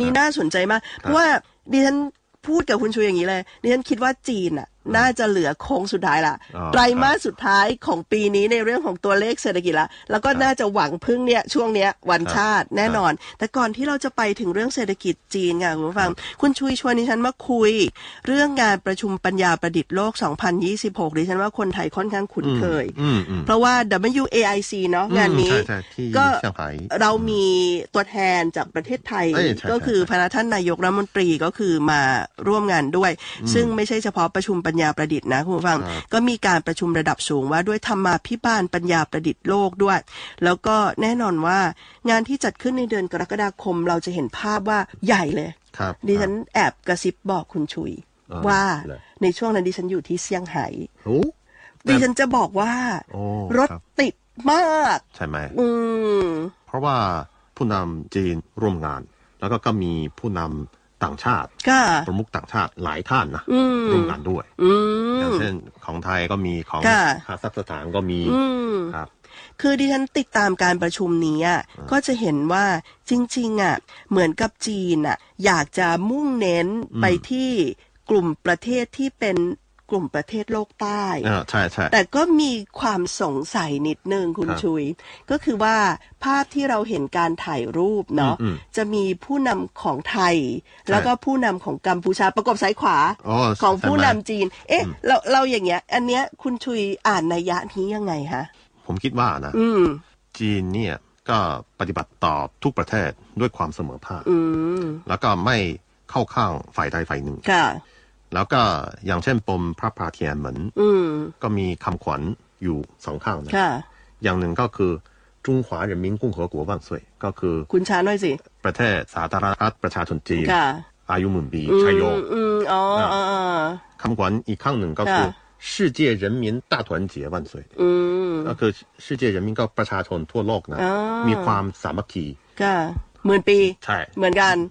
นี้น่าสนใจมากเพราะว่าดิฉันพูดกับคุณชูอย่างนี้เลยดิฉันคิดว่าจีนน่าจะเหลือโค้งสุดท้ายละไตรมาสสุดท้ายของปีนี้ในเรื่องของตัวเลขเศรษฐกิจละแล้วก็น่าจะหวังพึ่งเนี่ยช่วงเนี้ยวันชาติแน่นอนแต่ก่อนที่เราจะไปถึงเรื่องเศรษฐกิจจีนค่ะคุณผู้ฟังคุณชูชวนดิฉันมาคุยเรื่องงานประชุมปัญญาประดิษฐ์โลก 2026 ดิฉันว่าคนไทยค่อนข้างคุ้นเคยเพราะว่า WAIC เนาะงานนี้ก็เรามีตัวแทนจากประเทศไทยก็คือพระท่านนายกรัฐมนตรีก็คือมาร่วมงานด้วยซึ่งไม่ใช่เฉพาะประชุมปัญญาประดิษฐ์นะคุณผู้ฟังก็มีการประชุมระดับสูงว่าด้วยธรรมาภิบาลปัญญาประดิษฐ์โลกด้วยแล้วก็แน่นอนว่างานที่จัดขึ้นในเดือนกรกฎาคมเราจะเห็นภาพว่าใหญ่เลยดิฉันแอบกระซิบบอกคุณชุยว่าในช่วงนั้นดิฉันอยู่ที่เซี่ยงไฮ้ดิฉันจะบอกว่ารถติดมากใช่ไหมเพราะว่าผู้นำจีนร่วมงานแล้วก็มีผู้นำต่างชาติประมุขต่างชาติหลายท่านนะร่วมงานด้วยอย่างเช่นของไทยก็มีของคาซัคสถานก็มีครับคือดิฉันติดตามการประชุมนี้ก็จะเห็นว่าจริงๆเหมือนกับจีนอยากจะมุ่งเน้นไปที่กลุ่มประเทศที่เป็นกลุ่มประเทศโลกใต้ใช่ใช่แต่ก็มีความสงสัยนิดนึงคุณชุยก็คือว่าภาพที่เราเห็นการถ่ายรูปเนาะจะมีผู้นำของไทยแล้วก็ผู้นำของกัมพูชาประกบซ้ายขวาของผู้นำจีนเราอย่างเงี้ยอันเนี้ยคุณชุยอ่านนัยยะนี้ยังไงคะผมคิดว่านะจีนเนี่ยก็ปฏิบัติต่อทุกประเทศด้วยความเสมอภาคแล้วก็ไม่เข้าข้างฝ่ายใดฝ่ายหนึ่งแล้วก็อย่างเช่นปมพระพาเทียนเหมือนก็มีคำขวัญอยู่สองข้างนะอย่างหนึ่งก็คือ中华人民共和国万岁ก็คือคุณช้าหน่อยสิประเทศสาธารณรัฐประชาชนจีนอายุหมื่นปีชัยโยคำขวัญอีกข้างหนึ่งก็คือ世界人民大团结万岁ก็คือ世界人民ก็ประชาชนทั่วโลกนะมีความสามัคคีหมื่นปีใช่เหมือนกัน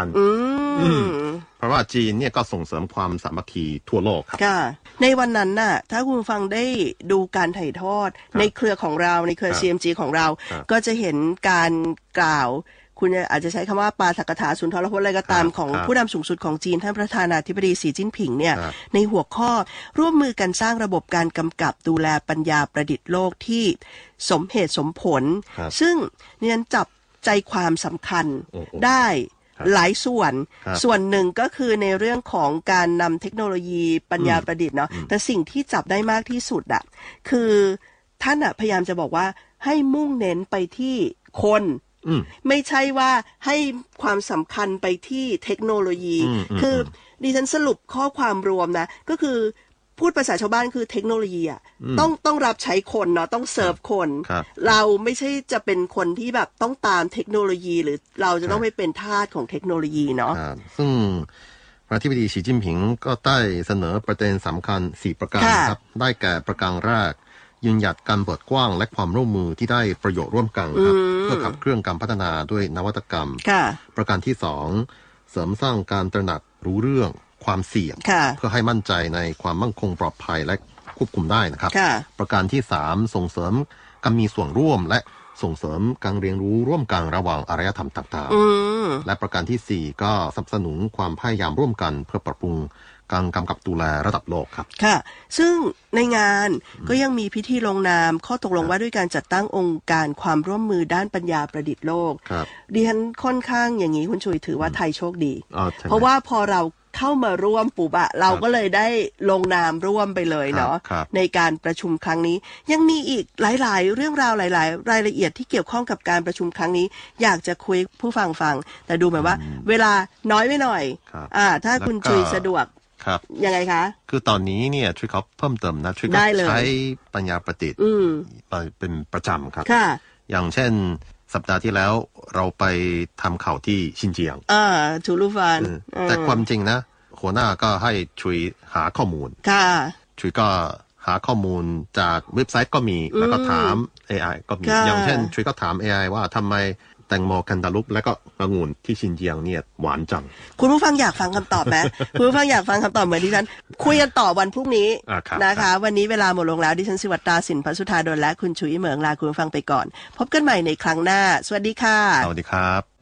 เพราะว่าจีนเนี่ยก็ส่งเสริมความสามัคคีทั่วโลกครับในวันนั้นน่ะถ้าคุณฟังได้ดูการถ่ายทอดในเครือของเราในเครือ CMG ของเราก็จะเห็นการกล่าวคุณอาจจะใช้คำว่าปาฐกถาสุนทรพจน์อะไรก็ตามของผู้นำสูงสุดของจีนท่านประธานาธิบดีสีจิ้นผิงเนี่ยในหัวข้อร่วมมือกันสร้างระบบการกำกับดูแลปัญญาประดิษฐ์โลกที่สมเหตุสมผลซึ่งเนี่ยจับใจความสำคัญได้หลายส่วนหนึ่งก็คือในเรื่องของการนำเทคโนโลยีปัญญาประดิษฐ์เนาะแต่สิ่งที่จับได้มากที่สุดคือท่านพยายามจะบอกว่าให้มุ่งเน้นไปที่คนไม่ใช่ว่าให้ความสำคัญไปที่เทคโนโลยีคือดิฉันสรุปข้อความรวมนะก็คือพูดภาษาชาวบ้านคือเทคโนโลยีต้องรับใช้คนเนาะต้องเซิร์ฟคนเราไม่ใช่จะเป็นคนที่แบบต้องตามเทคโนโลยีหรือเราจะต้องไปเป็นทาสของเทคโนโลยีเนาะซึ่งประธานาธิบดีสีจิ้นผิงก็ได้เสนอประเด็นสำคัญ4ประการครับได้แก่ประการแรกยืนหยัดการเปิดกว้างและความร่วมมือที่ได้ประโยชน์ร่วมกันครับเพื่อขับเคลื่อนการพัฒนาด้วยนวัตกรรมประการที่2เสริมสร้างการตระหนักรู้เรื่องความเสี่ยงเพื่อให้มั่นใจในความมั่นคงปลอดภัยและควบคุมได้นะครับประการที่3ส่งเสริมการมีส่วนร่วมและส่งเสริมการเรียนรู้ร่วมกันระหว่างอารยธรรมต่างๆและประการที่4ก็สนับสนุนความพยายามร่วมกันเพื่อปรับปรุงการกำกับดูแลระดับโลกครับค่ะซึ่งในงานก็ยังมีพิธีลงนามข้อตกลงว่าด้วยการจัดตั้งองค์การความร่วมมือด้านปัญญาประดิษฐ์โลกดิฉันค่อนข้างอย่างนี้คุณชุยถือว่าไทยโชคดีเพราะว่าพอเราเข้ามาร่วมปุ๊บเราก็เลยได้ลงนามร่วมไปเลยเนาะในการประชุมครั้งนี้ยังมีอีกหลายๆเรื่องราวหลายๆรายละเอียดที่เกี่ยวข้องกับการประชุมครั้งนี้อยากจะคุยผู้ฟังแต่ดูเหมือนว่าเวลาน้อยไปหน่อยถ้าคุณชุยสะดวกยังไงคะคือตอนนี้เนี่ยช่วยเขาเพิ่มเติมนะช่วยเขาใช้ปัญญาประดิษฐ์เป็นประจำครับอย่างเช่นสัปดาห์ที่แล้วเราไปทำข่าวที่ชินเจียงทูลูฟานแต่ความจริงนะหัวหน้าก็ให้ช่วยหาข้อมูลช่วยก็หาข้อมูลจากเว็บไซต์ก็มีแล้วก็ถาม AI ก็มีอย่างเช่นช่วยก็ถาม AI ว่าทำไมแตงโมแคนตาลูปและก็องุ่นที่ชินเจียงเนี่ยหวานจังคุณผู้ฟังอยากฟังคำตอบไหม คุณผู้ฟังอยากฟังคำตอบเหมือนที่ฉันคุยกันต่อวันพรุ่งนี้นะคะวันนี้เวลาหมดลงแล้วดิฉันศิวัตราสินพัสุธาดลและคุณชุยเหมืองลาคุณผู้ฟังไปก่อนพบกันใหม่ในครั้งหน้าสวัสดีค่ะสวัสดีครับ